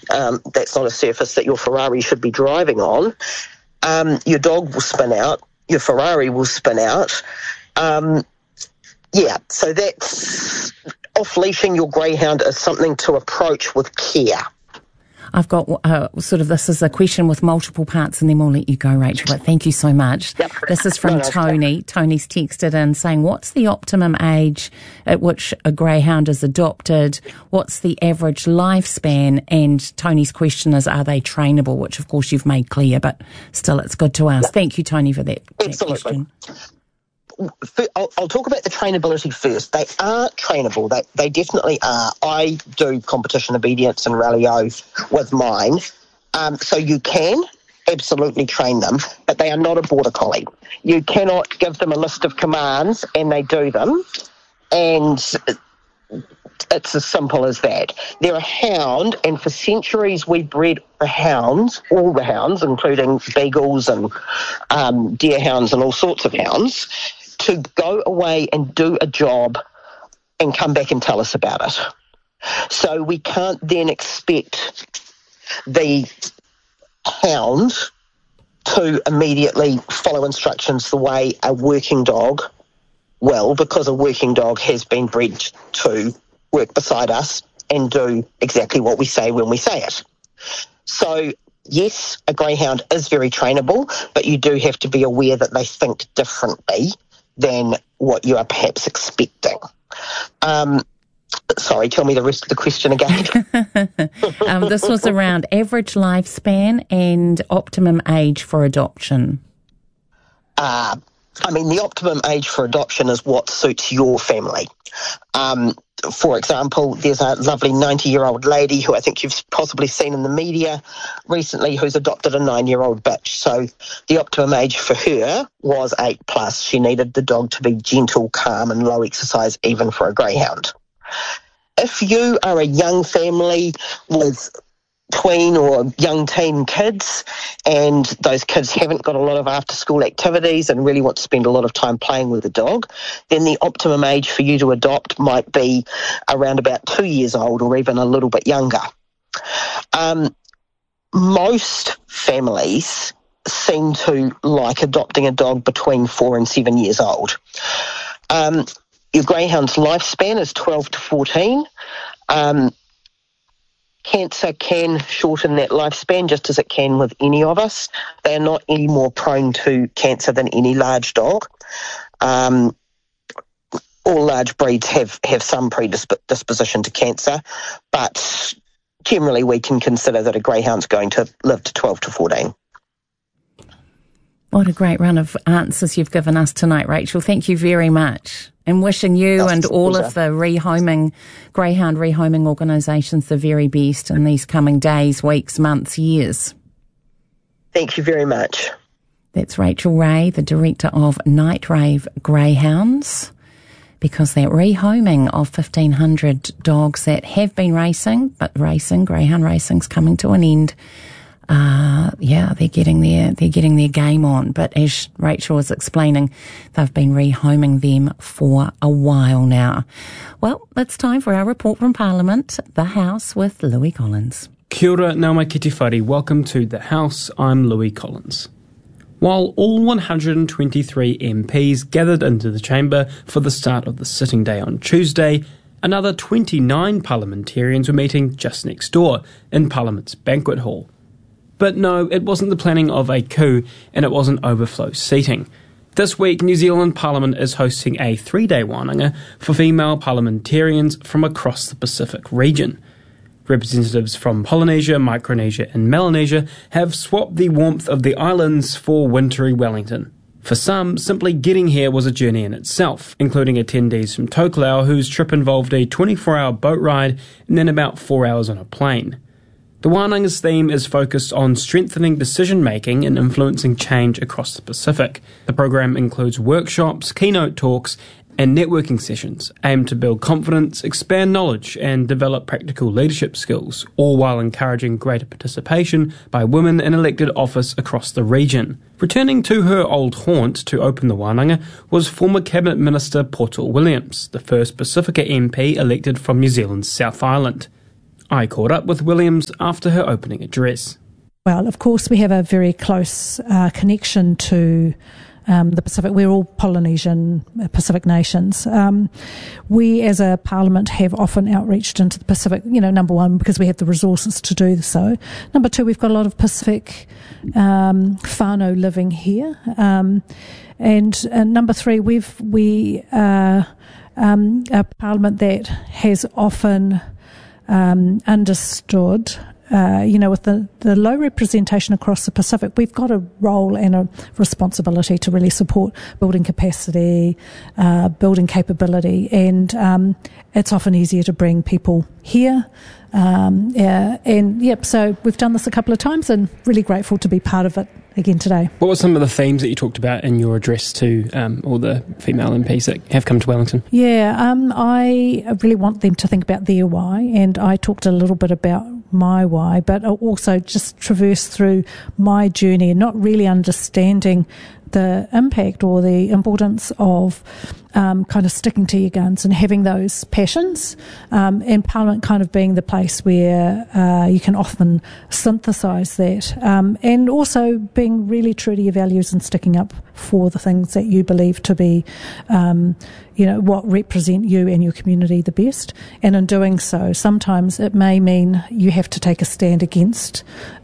that's not a surface that your Ferrari should be driving on, your dog will spin out, your Ferrari will spin out. So that's off-leashing your greyhound is something to approach with care. I've got this is a question with multiple parts, and then we'll let you go, Rachel, but thank you so much. Yep. This is from Tony. Tony's texted in saying, what's the optimum age at which a greyhound is adopted? What's the average lifespan? And Tony's question is, are they trainable? Which, of course, you've made clear, but still it's good to ask. Yep. Thank you, Tony, for that question. I'll talk about the trainability first. They are trainable. They definitely are. I do competition obedience and rally-o with mine. So you can absolutely train them, but they are not a border collie. You cannot give them a list of commands and they do them. And it's as simple as that. They're a hound, and for centuries we bred the hounds, all the hounds, including beagles and deerhounds and all sorts of hounds, to go away and do a job and come back and tell us about it. So we can't then expect the hound to immediately follow instructions the way a working dog will, because a working dog has been bred to work beside us and do exactly what we say when we say it. So yes, a greyhound is very trainable, but you do have to be aware that they think differently than what you are perhaps expecting. Sorry, tell me the rest of the question again. This was around average lifespan and optimum age for adoption. The optimum age for adoption is what suits your family. For example, there's a lovely 90-year-old lady who I think you've possibly seen in the media recently who's adopted a 9-year-old bitch. So the optimum age for her was 8+. She needed the dog to be gentle, calm and low exercise even for a greyhound. If you are a young family with tween or young teen kids and those kids haven't got a lot of after-school activities and really want to spend a lot of time playing with the dog, then the optimum age for you to adopt might be around about 2 years old or even a little bit younger. Most families seem to like adopting a dog between 4 and 7 years old. Your greyhound's lifespan is 12 to 14. Cancer can shorten that lifespan just as it can with any of us. They are not any more prone to cancer than any large dog. All large breeds have some predisposition to cancer, but generally we can consider that a greyhound's going to live to 12 to 14. What a great run of answers you've given us tonight, Rachel. Thank you very much. And wishing you and all of the greyhound rehoming organisations the very best in these coming days, weeks, months, years. Thank you very much. That's Rachel Ray, the director of Night Rave Greyhounds, because that rehoming of 1,500 dogs that have been racing, but greyhound racing's coming to an end. They're getting their game on. But as Rachel was explaining, they've been rehoming them for a while now. Well, it's time for our report from Parliament, The House with Louis Collins. Kia ora, nau mai ki te whare. Welcome to The House. I'm Louis Collins. While all 123 MPs gathered into the chamber for the start of the sitting day on Tuesday, another 29 parliamentarians were meeting just next door in Parliament's banquet hall. But no, it wasn't the planning of a coup, and it wasn't overflow seating. This week, New Zealand Parliament is hosting a 3-day wānanga for female parliamentarians from across the Pacific region. Representatives from Polynesia, Micronesia and Melanesia have swapped the warmth of the islands for wintry Wellington. For some, simply getting here was a journey in itself, including attendees from Tokelau whose trip involved a 24-hour boat ride and then about 4 hours on a plane. The wānanga's theme is focused on strengthening decision-making and influencing change across the Pacific. The program includes workshops, keynote talks, and networking sessions aimed to build confidence, expand knowledge, and develop practical leadership skills, all while encouraging greater participation by women in elected office across the region. Returning to her old haunt to open the wānanga was former Cabinet Minister Portal Williams, the first Pacifica MP elected from New Zealand's South Island. I caught up with Williams after her opening address. Well, of course, we have a very close connection to the Pacific. We're all Polynesian Pacific nations. We as a parliament have often outreached into the Pacific, number one, because we have the resources to do so. Number two, we've got a lot of Pacific whānau living here. And number three, we are a parliament that has often understood with the low representation across the Pacific, we've got a role and a responsibility to really support building capacity, building capability, and it's often easier to bring people here. So we've done this a couple of times and really grateful to be part of it again today. What were some of the themes that you talked about in your address to all the female MPs that have come to Wellington? I really want them to think about their why, and I talked a little bit about my why, but also just traverse through my journey and not really understanding the impact or the importance of kind of sticking to your guns and having those passions, and Parliament kind of being the place where you can often synthesise that, and also being really true to your values and sticking up for the things that you believe to be what represent you and your community the best. And in doing so, sometimes it may mean you have to take a stand against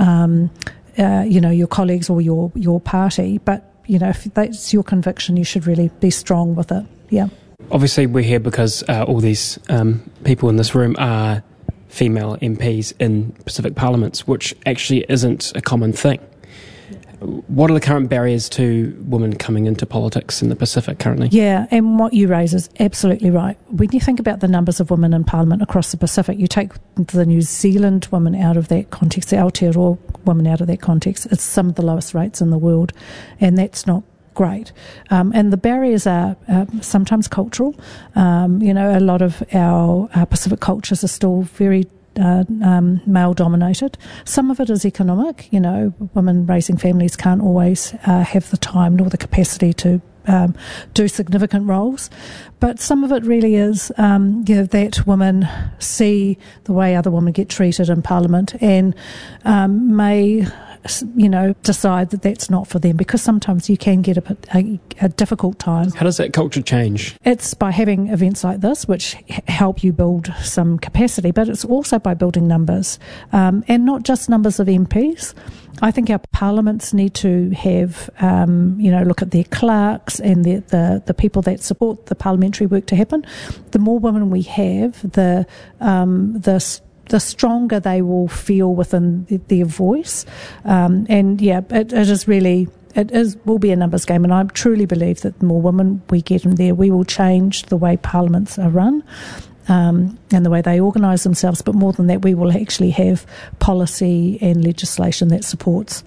your colleagues or your party, but if that's your conviction, you should really be strong with it. Yeah. Obviously, we're here because all these people in this room are female MPs in Pacific parliaments, which actually isn't a common thing. What are the current barriers to women coming into politics in the Pacific currently? Yeah, and what you raise is absolutely right. When you think about the numbers of women in Parliament across the Pacific, you take the New Zealand women out of that context, the Aotearoa women out of that context, it's some of the lowest rates in the world, and that's not great. And the barriers are sometimes cultural. A lot of our Pacific cultures are still very male dominated. Some of it is economic. Women raising families can't always have the time nor the capacity to do significant roles, but some of it really is that women see the way other women get treated in Parliament and may decide that that's not for them, because sometimes you can get a difficult time. How does that culture change? It's by having events like this, which help you build some capacity, but it's also by building numbers, and not just numbers of MPs. I think our parliaments need to have, look at their clerks and the people that support the parliamentary work to happen. The more women we have, the stronger they will feel within their voice. It will be a numbers game, and I truly believe that the more women we get in there, we will change the way parliaments are run, and the way they organise themselves. But more than that, we will actually have policy and legislation that supports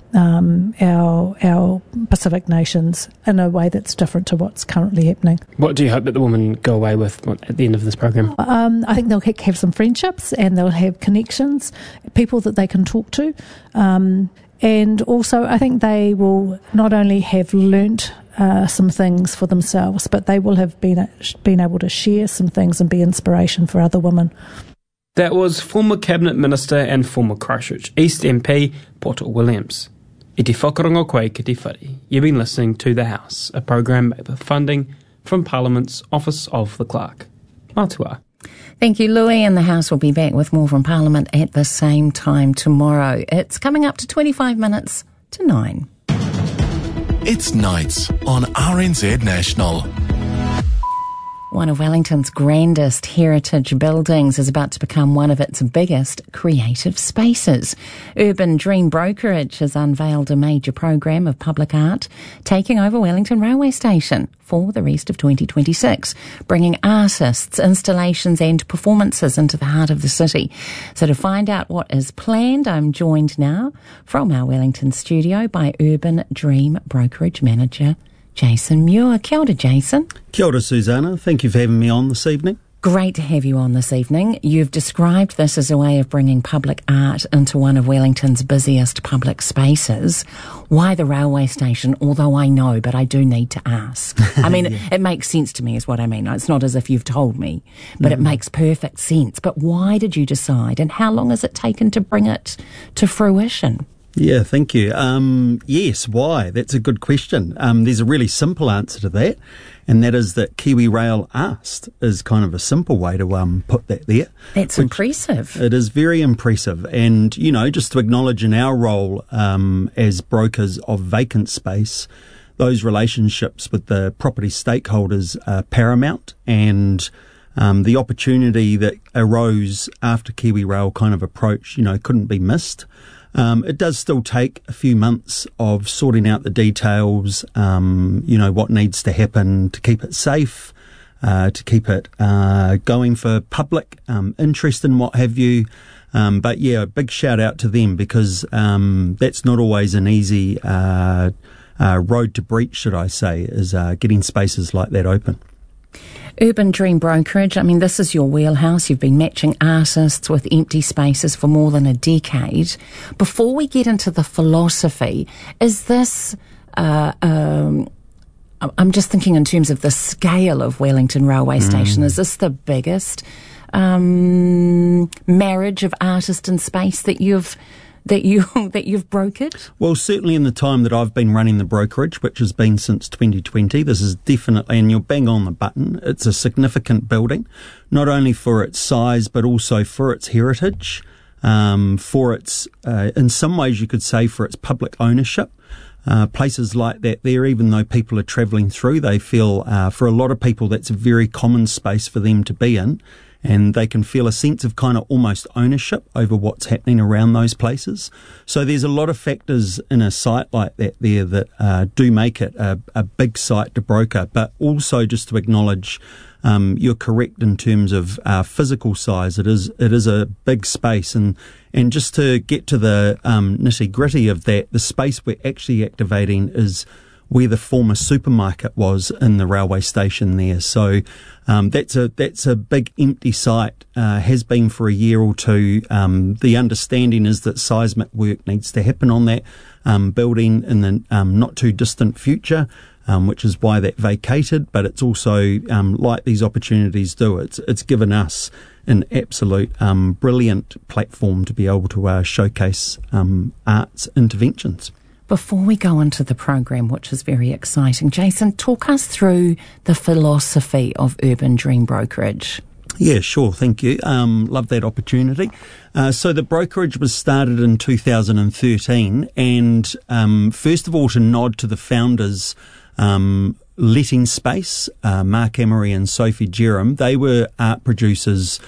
our Pacific nations in a way that's different to what's currently happening. What do you hope that the women go away with at the end of this program? I think they'll have some friendships, and they'll have connections, people that they can talk to, and also I think they will not only have learnt some things for themselves, but they will have been able to share some things and be inspiration for other women. That was former Cabinet Minister and former Christchurch East MP, Poto Williams. I te whakarongo koe ki te whare. You've been listening to The House, a program made with funding from Parliament's Office of the Clerk. Matua. Thank you, Louis, and The House will be back with more from Parliament at the same time tomorrow. It's coming up to 25 minutes to 9. It's Nights on RNZ National. One of Wellington's grandest heritage buildings is about to become one of its biggest creative spaces. Urban Dream Brokerage has unveiled a major program of public art taking over Wellington Railway Station for the rest of 2026, bringing artists, installations and performances into the heart of the city. So to find out what is planned, I'm joined now from our Wellington studio by Urban Dream Brokerage Manager Jason Muir. Kia ora, Jason. Kia ora, Susanna. Thank you for having me on this evening. Great to have you on this evening. You've described this as a way of bringing public art into one of Wellington's busiest public spaces. Why the railway station? Although I know, but I do need to ask. I mean, It makes sense to me is what I mean. It's not as if you've told me, but it makes perfect sense. But why did you decide, and how long has it taken to bring it to fruition? Yeah, thank you. Yes, why? That's a good question. There's a really simple answer to that, and that is that Kiwi Rail asked is kind of a simple way to put that there. That's impressive. It is very impressive. And, you know, just to acknowledge in our role as brokers of vacant space, those relationships with the property stakeholders are paramount, and the opportunity that arose after Kiwi Rail kind of approach, you know, couldn't be missed. It does still take a few months of sorting out the details, you know, what needs to happen to keep it safe, to keep it going for public interest and what have you. But yeah, a big shout out to them, because that's not always an easy road to breach, should I say, is getting spaces like that open. Urban Dream Brokerage, I mean, this is your wheelhouse. You've been matching artists with empty spaces for more than a decade. Before we get into the philosophy, is this, I'm just thinking in terms of the scale of Wellington Railway Station, is this the biggest marriage of artist and space that you've brokered? Well, certainly in the time that I've been running the brokerage, which has been since 2020, this is definitely, and you're bang on the button, it's a significant building, not only for its size, but also for its heritage, for its, in some ways you could say, for its public ownership. Places like that there, even though people are travelling through, they feel, for a lot of people, that's a very common space for them to be in. And they can feel a sense of kind of almost ownership over what's happening around those places. So there's a lot of factors in a site like that there that do make it a big site to broker. But also just to acknowledge, you're correct in terms of physical size. It is a big space, and just to get to the nitty gritty of that, the space we're actually activating is where the former supermarket was in the railway station there. So that's a big empty site, has been for a year or two. The understanding is that seismic work needs to happen on that building in the not too distant future, which is why that vacated. But it's also, like these opportunities do, it's given us an absolute brilliant platform to be able to showcase arts interventions. Before we go into the program, which is very exciting, Jason, talk us through the philosophy of Urban Dream Brokerage. Yeah, sure. Thank you. Love that opportunity. So the brokerage was started in 2013, and first of all, to nod to the founders, letting space, Mark Emery and Sophie Jerram. They were art producers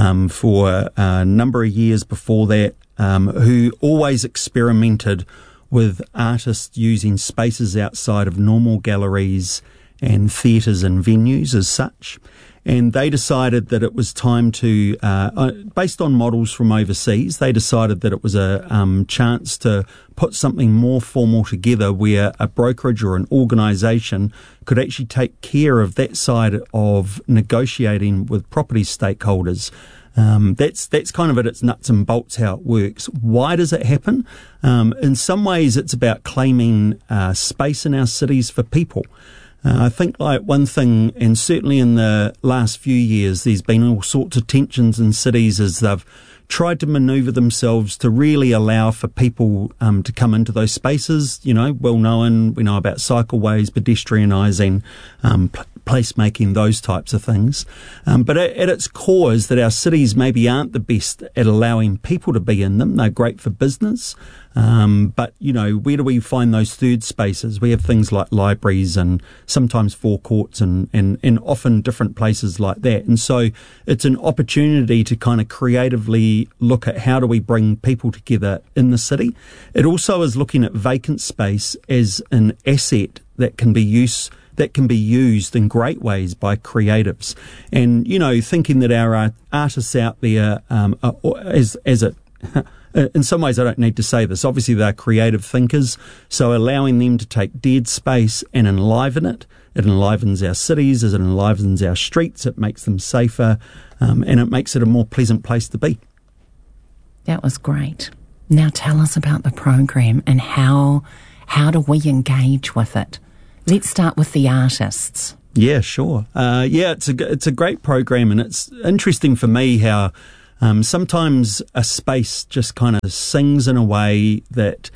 for a number of years before that, who always experimented with artists using spaces outside of normal galleries and theatres and venues as such. And they decided that it was time to, based on models from overseas, they decided that it was a chance to put something more formal together where a brokerage or an organisation could actually take care of that side of negotiating with property stakeholders. That's kind of at its nuts and bolts how it works. Why does it happen? In some ways, it's about claiming space in our cities for people. I think like one thing, and certainly in the last few years, there's been all sorts of tensions in cities as they've tried to manoeuvre themselves to really allow for people to come into those spaces. You know, well known, we know about cycleways, pedestrianising, placemaking, those types of things. But at its core is that our cities maybe aren't the best at allowing people to be in them. They're great for business. But, you know, where do we find those third spaces? We have things like libraries and sometimes forecourts and often different places like that. And so it's an opportunity to kind of creatively look at how do we bring people together in the city. It also is looking at vacant space as an asset that can be used in great ways by creatives. And, you know, thinking that our artists out there, in some ways I don't need to say this, obviously they're creative thinkers, so allowing them to take dead space and enliven it It enlivens our cities, it enlivens our streets, it makes them safer, and it makes it a more pleasant place to be. That was great. Now tell us about the program and how do we engage with it? Let's start with the artists. Yeah, sure. It's a great program, and it's interesting for me how sometimes a space just kind of sings in a way that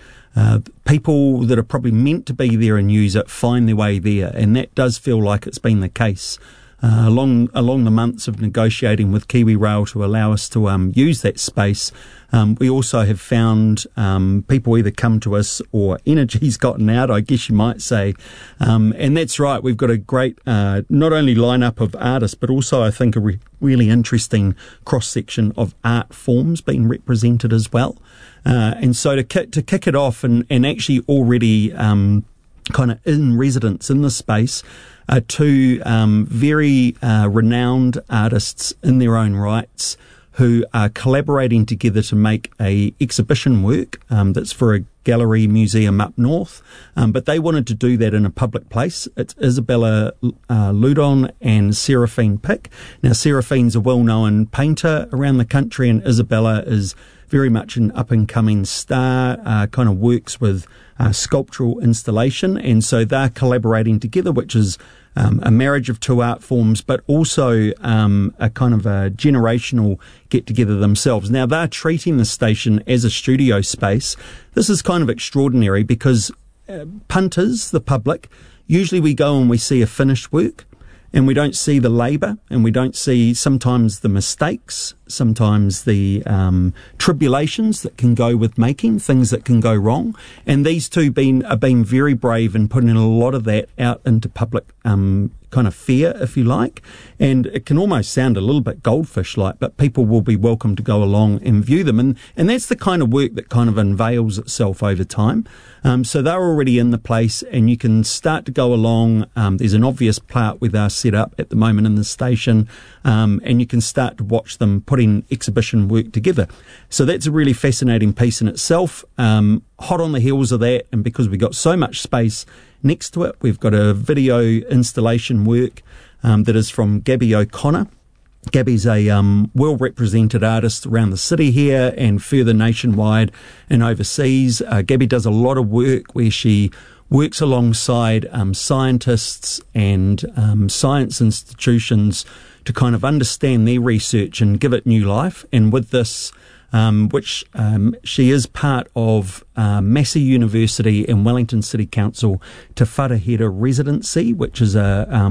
people that are probably meant to be there and use it find their way there, and that does feel like it's been the case along the months of negotiating with Kiwi Rail to allow us to use that space. We also have found people either come to us or energy's gotten out, I guess you might say. And that's right, we've got a great not only lineup of artists, but also I think a really interesting cross-section of art forms being represented as well. And so to kick it off and actually already kind of in residence in the space are two very renowned artists in their own rights who are collaborating together to make a exhibition work that's for a gallery museum up north, but they wanted to do that in a public place. It's Isabella Ludon and Seraphine Pick. Now, Seraphine's a well-known painter around the country, and Isabella is very much an up-and-coming star, kind of works with sculptural installation, and so they're collaborating together, which is a marriage of two art forms, but also a kind of a generational get-together themselves. Now, they're treating the station as a studio space. This is kind of extraordinary because punters, the public, usually we go and we see a finished work, and we don't see the labour, and we don't see sometimes the mistakes, sometimes the tribulations that can go with making, things that can go wrong. And these two are being very brave in putting a lot of that out into public kind of fair, if you like. And it can almost sound a little bit goldfish-like, but people will be welcome to go along and view them. And that's the kind of work that kind of unveils itself over time. So they're already in the place, and you can start to go along. There's an obvious part where they're set up at the moment in the station, and you can start to watch them putting exhibition work together. So that's a really fascinating piece in itself. Hot on the heels of that, and because we've got so much space next to it, we've got a video installation work that is from Gabby O'Connor. Gabby's a well-represented artist around the city here and further nationwide and overseas. Gabby does a lot of work where she works alongside scientists and science institutions to kind of understand their research and give it new life. And with this, which she is part of Massey University and Wellington City Council Te Wharehira residency, which is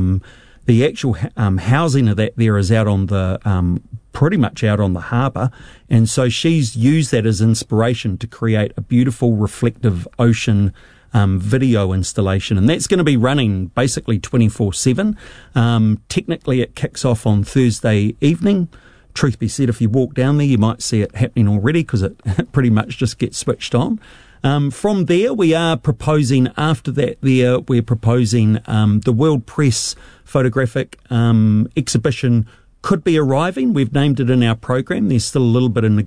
the actual housing of that there is out on the pretty much out on the harbour, and so she's used that as inspiration to create a beautiful reflective ocean video installation, and that's going to be running basically 24/7. Technically, it kicks off on Thursday evening. Truth be said, if you walk down there, you might see it happening already because it pretty much just gets switched on. From there, we are proposing, after that we're proposing the World Press photographic exhibition could be arriving. We've named it in our program. There's still a little bit of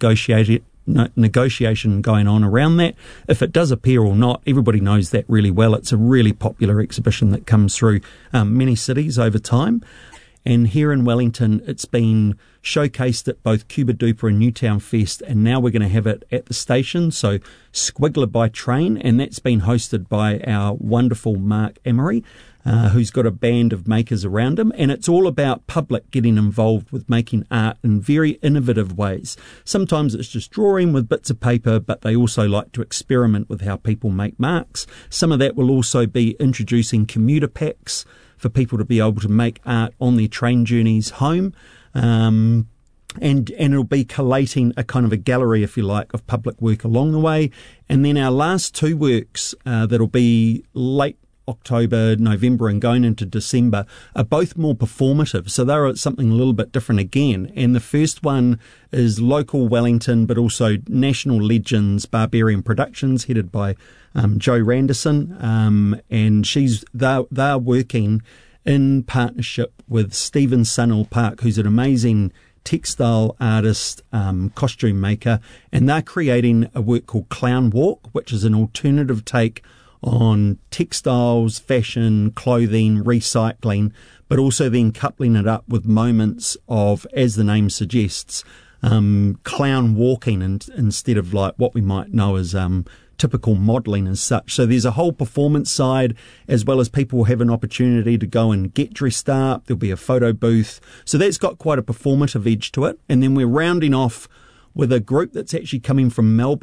negotiation going on around that. If it does appear or not, everybody knows that really well. It's a really popular exhibition that comes through many cities over time. And here in Wellington, it's been showcased at both Cuba Duper and Newtown Fest, and now we're going to have it at the station, so Squiggler by Train, and that's been hosted by our wonderful Mark Emery, who's got a band of makers around him, and it's all about public getting involved with making art in very innovative ways. Sometimes it's just drawing with bits of paper, but they also like to experiment with how people make marks. Some of that will also be introducing commuter packs for people to be able to make art on their train journeys home. And it'll be collating a kind of a gallery, if you like, of public work along the way. And then our last two works that'll be late October, November and going into December are both more performative. So they're something a little bit different again. And the first one is local Wellington, but also national legends, Barbarian Productions, headed by Jo Randerson. And they're working in partnership with Stephen Sunil Park, who's an amazing textile artist, costume maker. And they're creating a work called Clown Walk, which is an alternative take on textiles, fashion, clothing, recycling, but also then coupling it up with moments of, as the name suggests, clown walking instead of like what we might know as typical modelling as such. So there's a whole performance side, as well as people will have an opportunity to go and get dressed up. There'll be a photo booth. So that's got quite a performative edge to it. And then we're rounding off with a group that's actually coming from Melbourne.